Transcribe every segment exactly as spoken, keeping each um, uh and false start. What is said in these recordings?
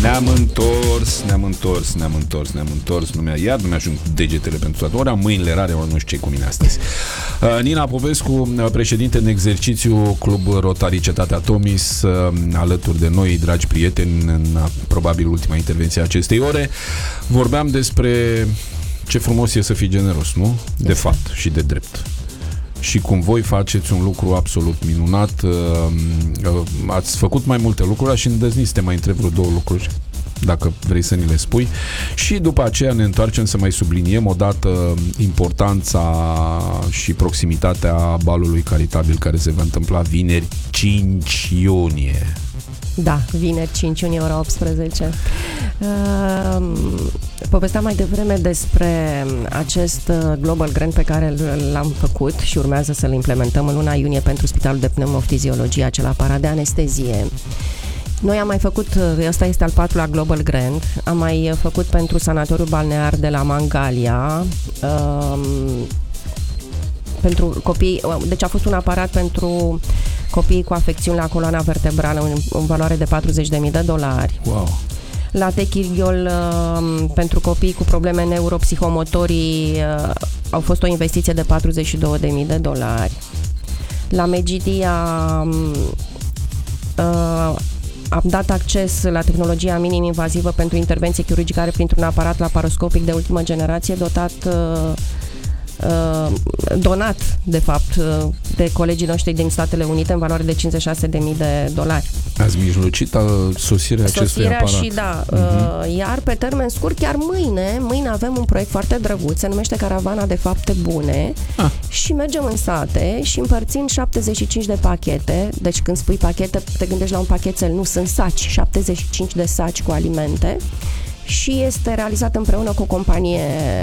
Ne-am întors, ne-am întors, ne-am întors, ne-am întors. Nu mi-a, iar nu mi-ajung degetele pentru toată ora, mâinile rare, ori nu știu ce cu mine astăzi. Uh, Nina Popescu, președinte în exercițiu, Club Rotary Cetatea Tomis, uh, alături de noi, dragi prieteni, în uh, probabil ultima intervenție a acestei ore. Vorbeam despre ce frumos e să fii generos, nu? De fapt și de drept. Și cum voi faceți un lucru absolut minunat, ați făcut mai multe lucruri și îndrăzniți să te mai întreb vreo două lucruri, dacă vrei să ni le spui. Și după aceea ne întoarcem să mai subliniem odată importanța și proximitatea balului caritabil care se va întâmpla vineri cinci iunie. Da, vineri cinci iunie, ora optsprezece. Uh, povesteam mai devreme despre acest Global Grant pe care l-am făcut și urmează să-l implementăm în luna iunie pentru Spitalul de Pneumofiziologie, acel aparat de anestezie. Noi am mai făcut, ăsta este al patrulea Global Grant, am mai făcut pentru sanatoriul balnear de la Mangalia, uh, pentru copii, deci a fost un aparat pentru copiii cu afecțiuni la coloana vertebrală în, în valoare de patruzeci de mii de dolari. Wow. La Techirghiol, uh, pentru copii cu probleme neuropsihomotorii, uh, au fost o investiție de patruzeci și două de mii de dolari. La Megidia uh, am dat acces la tehnologia minim-invazivă pentru intervenție chirurgicală printr-un aparat laparoscopic de ultimă generație dotat uh, Uh, donat, de fapt, uh, de colegii noștri din Statele Unite în valoare de cincizeci și șase de mii de dolari. Ați mijlocit sosirea acestui Sosirea aparat. și da, uh-huh. uh, iar pe termen scurt, chiar mâine, mâine avem un proiect foarte drăguț, se numește Caravana de Fapte Bune ah. și mergem în sate și împărțim șaptezeci și cinci de pachete, deci când spui pachete, te gândești la un pachetel, nu, sunt saci, șaptezeci și cinci de saci cu alimente și este realizat împreună cu o companie.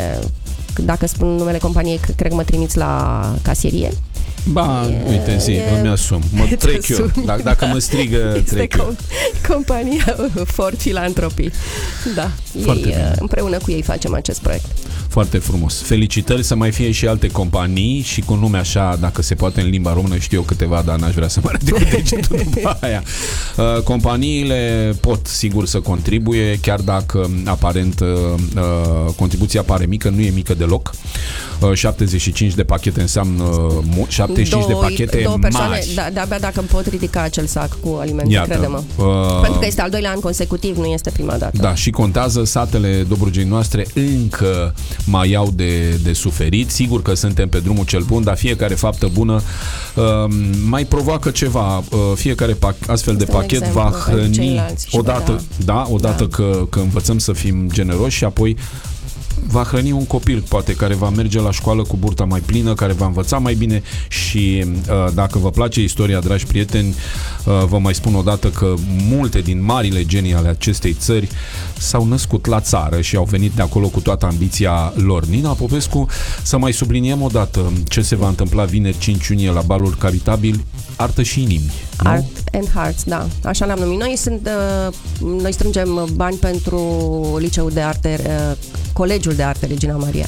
Dacă spun numele companiei, cred că mă trimiți la casierie. Ba, e, uite, zi, e, îmi asum. Mă trec eu. Dacă, dacă mă strigă, trec eu. Com- compania Ford Philanthropy. Da. Ei, împreună cu ei facem acest proiect. Foarte frumos. Felicitări, să mai fie și alte companii și cu nume așa, dacă se poate în limba română, știu eu câteva, dar n-aș vrea să mă arăt cu degetul după aia. Uh, companiile pot, sigur, să contribuie, chiar dacă aparent uh, contribuția pare mică, nu e mică deloc. Uh, șaptezeci și cinci de pachete înseamnă uh, șaptezeci și cinci două, de pachete două persoane, mari. Da, de-abia dacă îmi pot ridica acel sac cu alimente, Iată, crede-mă. Uh, Pentru că este al doilea an consecutiv, nu este prima dată. Da, și contează, satele Dobrogei noastre încă mai au de, de suferit. Sigur că suntem pe drumul cel bun, dar fiecare faptă bună uh, mai provoacă ceva. Uh, fiecare pac- astfel este de pachet va hrăni odată, da, odată da. Că, că învățăm să fim generoși și apoi va hrăni un copil, poate, care va merge la școală cu burta mai plină, care va învăța mai bine și uh, dacă vă place istoria, dragi prieteni, uh, vă mai spun odată că multe din marile genii ale acestei țări s-au născut la țară și au venit de acolo cu toată ambiția lor. Nina Popescu, să mai subliniem odată ce se va întâmpla vineri cinci iunie la balul caritabil, Artă și Inimi. Nu? Art and Hearts, da, așa l-am numit. Noi, sunt, uh, noi strângem bani pentru Liceul de Arte, uh, Colegiul de Arte Regina Maria.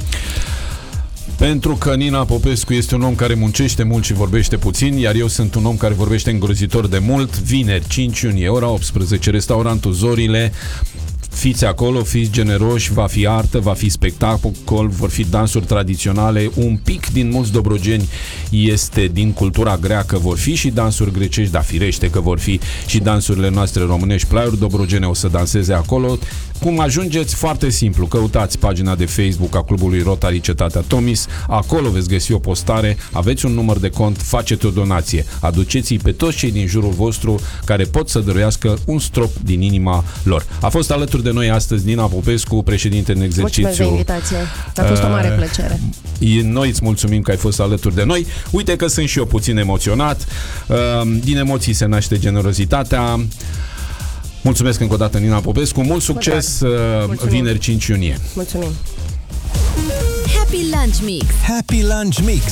Pentru că Nina Popescu este un om care muncește mult și vorbește puțin, iar eu sunt un om care vorbește îngrozitor de mult. Vineri, cinci iunie, ora optsprezece, restaurantul Zorile. Fiți acolo, fiți generoși, va fi artă, va fi spectacol, vor fi dansuri tradiționale, un pic din mulți dobrogeni este din cultura greacă, vor fi și dansuri grecești, dar firește că vor fi și dansurile noastre românești. Plaiuri dobrogene o să danseze acolo. Cum ajungeți? Foarte simplu, căutați pagina de Facebook a Clubului Rotary Cetatea Tomis, acolo veți găsi o postare, aveți un număr de cont, faceți o donație, aduceți-i pe toți cei din jurul vostru care pot să dăruiască un strop din inima lor. A fost alături de noi astăzi Nina Popescu, președinte în exercițiu. Mulțumesc de invitație, a fost o mare plăcere. Noi îți mulțumim că ai fost alături de noi. Uite că sunt și eu puțin emoționat, din emoții se naște generozitatea. Mulțumesc încă o dată, Nina Popescu. Mult succes uh, vineri cinci iunie. Mulțumim. Happy Lunch Mix. Happy Lunch Mix.